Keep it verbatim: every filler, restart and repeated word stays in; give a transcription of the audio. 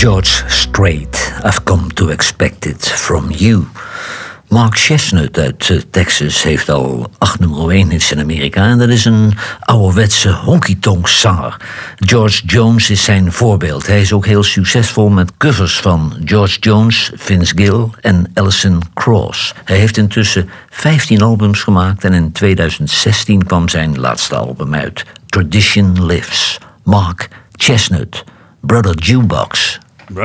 George Strait, I've come to expect it from you. Mark Chestnut uit uh, Texas heeft al acht nummer één hits in Amerika. En dat is een ouderwetse honky-tonk zanger. George Jones is zijn voorbeeld. Hij is ook heel succesvol met covers van George Jones, Vince Gill en Alison Krauss. Hij heeft intussen vijftien albums gemaakt en in tweeduizend zestien kwam zijn laatste album uit. Tradition Lives. Mark Chestnut, Brother Jukebox.